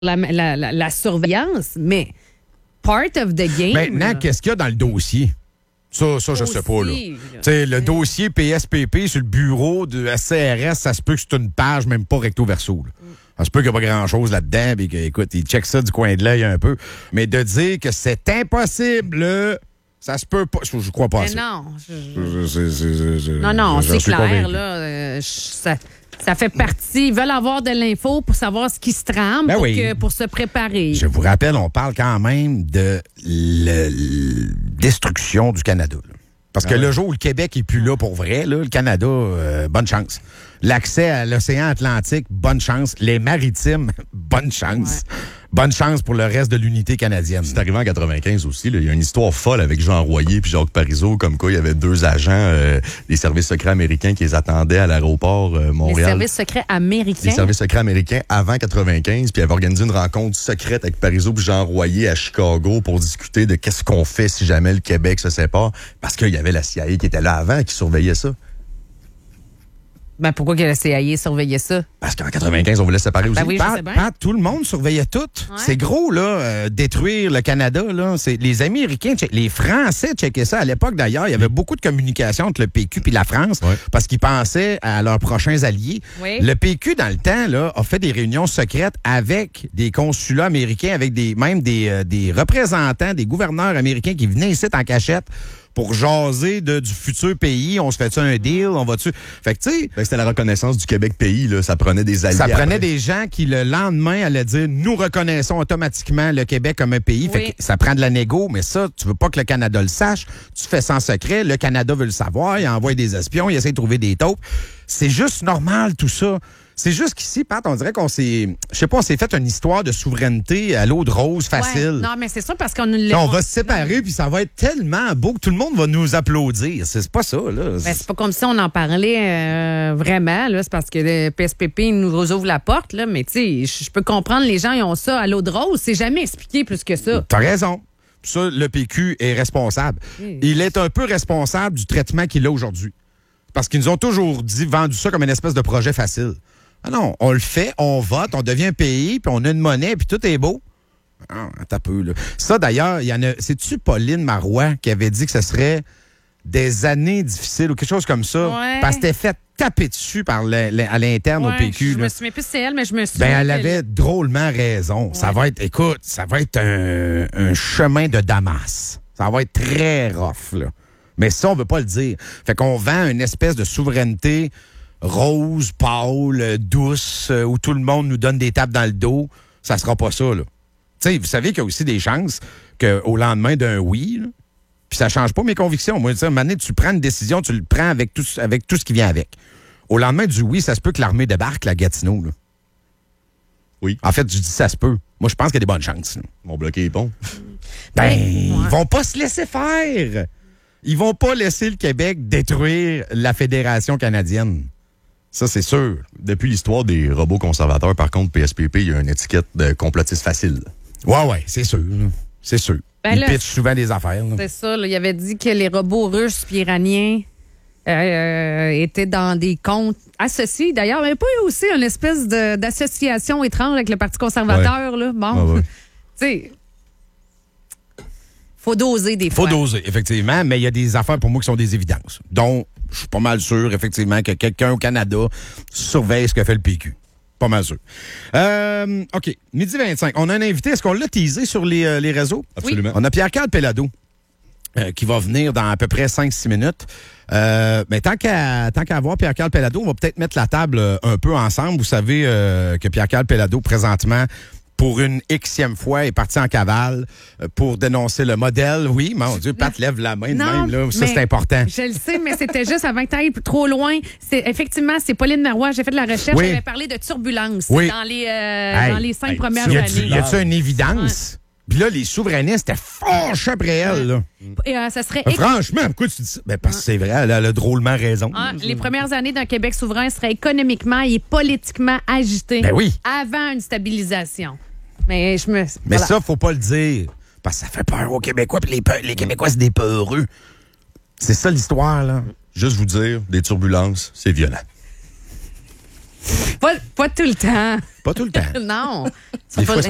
la surveillance, mais part of the game. Maintenant, qu'est-ce qu'il y a dans le dossier? Ça, je sais pas, là. Tu sais, le dossier PSPP sur le bureau de CRS, ça se peut que c'est une page, même pas recto-verso, là. Ça se peut qu'il n'y a pas grand-chose là-dedans, puis écoute, ils checkent ça du coin de l'œil un peu. Mais de dire que c'est impossible, ça se peut pas. Je crois pas à ça. Non. Non, c'est clair, là. Ça fait partie. Ils veulent avoir de l'info pour savoir ce qui se trame pour se préparer. Je vous rappelle, on parle quand même de la destruction du Canada, là. Parce que le jour où le Québec est plus là pour vrai, là, le Canada, bonne chance. L'accès à l'océan Atlantique, bonne chance. Les maritimes, bonne chance. Ouais. Bonne chance pour le reste de l'unité canadienne. C'est arrivé en 95 aussi. Il y a une histoire folle avec Jean Royer puis Jacques Parizeau, comme quoi il y avait 2 agents des services secrets américains qui les attendaient à l'aéroport Montréal. Les services secrets américains? Les services secrets américains avant 95, puis ils avaient organisé une rencontre secrète avec Parizeau puis Jean Royer à Chicago pour discuter de qu'est-ce qu'on fait si jamais le Québec se sépare, parce qu'il y avait la CIA qui était là avant, qui surveillait ça. Ben pourquoi que la CIA surveillait ça? Parce qu'en 95, on voulait se séparer aussi. Oui, tout le monde surveillait tout. Ouais. C'est gros, là, détruire le Canada, là. C'est, les Américains, les Français checkaient ça. À l'époque, d'ailleurs, il y avait beaucoup de communication entre le PQ et la France parce qu'ils pensaient à leurs prochains alliés. Oui. Le PQ, dans le temps, là, a fait des réunions secrètes avec des consulats américains, avec des représentants, des gouverneurs américains qui venaient ici en cachette pour jaser du futur pays. On se fait-tu un deal? On va-tu... Fait que, tu sais... C'était la reconnaissance du Québec pays, là. Ça prenait des alliés. Ça prenait des gens qui, le lendemain, allaient dire « Nous reconnaissons automatiquement le Québec comme un pays. » Fait que ça prend de la négo, mais ça, tu veux pas que le Canada le sache. Tu fais sans secret. Le Canada veut le savoir. Il envoie des espions. Il essaie de trouver des taupes. C'est juste normal, tout ça. C'est juste qu'ici, Pat, on dirait qu'on s'est... Je sais pas, on s'est fait une histoire de souveraineté à l'eau de rose facile. Ouais, non, mais c'est ça parce qu'on... On va se séparer, puis ça va être tellement beau que tout le monde va nous applaudir. C'est pas ça, là. Ben, c'est pas comme si on en parlait vraiment, là. C'est parce que le PSPP nous ouvre la porte, là. Mais, tu sais, je peux comprendre, les gens, ils ont ça à l'eau de rose. C'est jamais expliqué plus que ça. T'as raison. Ça, le PQ est responsable. Il est un peu responsable du traitement qu'il a aujourd'hui. Parce qu'ils nous ont toujours vendu ça comme une espèce de projet facile. Ah non, on le fait, on vote, on devient un pays, puis on a une monnaie, puis tout est beau. Ah, attends un peu, là. Ça, d'ailleurs, il y en a... C'est-tu Pauline Marois qui avait dit que ce serait des années difficiles ou quelque chose comme ça? Ouais. Parce qu'elle s'était fait taper dessus à l'interne au PQ. Je me souviens plus c'est elle, mais je me souviens. Elle avait drôlement raison. Ouais. Ça va être un chemin de Damas. Ça va être très rough, là. Mais ça, on veut pas le dire. Fait qu'on vend une espèce de souveraineté rose, pâle, douce, où tout le monde nous donne des tapes dans le dos. Ça sera pas ça, là. Tu sais, vous savez qu'il y a aussi des chances qu'au lendemain d'un oui, là, puis ça change pas mes convictions. Moi, à un moment donné, tu prends une décision, tu le prends avec tout ce qui vient avec. Au lendemain du oui, ça se peut que l'armée débarque, la Gatineau, là. Oui. En fait, je dis ça se peut. Moi, je pense qu'il y a des bonnes chances, là. Ils vont bloquer les ponts. Ils vont pas se laisser faire. Ils vont pas laisser le Québec détruire la Fédération canadienne. Ça, c'est sûr. Depuis l'histoire des robots conservateurs, par contre, PSPP, il y a une étiquette de complotiste facile. Ouais, c'est sûr. C'est sûr. Ils pitchent souvent des affaires. Là. C'est ça. Là, il avait dit que les robots russes et iraniens étaient dans des comptes associés. D'ailleurs, mais pas aussi une espèce d'association étrange avec le Parti conservateur. Là. Bon, tu sais... Faut doser des fois. Faut doser, effectivement, mais il y a des affaires pour moi qui sont des évidences. Donc, je suis pas mal sûr, effectivement, que quelqu'un au Canada surveille ce que fait le PQ. Pas mal sûr. OK, midi 25. On a un invité. Est-ce qu'on l'a teasé sur les réseaux? Absolument. Oui. On a Pierre-Carl Pellado qui va venir dans à peu près 5-6 minutes. Mais tant qu'à avoir Pierre-Carl Pellado, on va peut-être mettre la table un peu ensemble. Vous savez que Pierre-Carl Pellado, présentement, pour une Xème fois, est parti en cavale pour dénoncer le modèle. Oui, mon Dieu, Pat lève la main de même. Là. Ça, c'est important. Je le sais, mais c'était juste avant que tu ailles trop loin. Effectivement, c'est Pauline Marois. J'ai fait de la recherche. Elle avait parlé de turbulence dans les 5 premières années. Y a-tu une évidence? Puis là, les souverainistes étaient fâchés après elle. Là. Et, ça serait franchement, pourquoi tu dis ça? Ben, parce que c'est vrai, elle a drôlement raison. Les premières années d'un Québec souverain seraient économiquement et politiquement agitées avant une stabilisation. Mais ça, faut pas le dire. Parce que ça fait peur aux Québécois, puis les Québécois, c'est des peureux. C'est ça l'histoire, là. Juste vous dire, des turbulences, c'est violent. Pas tout le temps. Pas tout le temps. Non.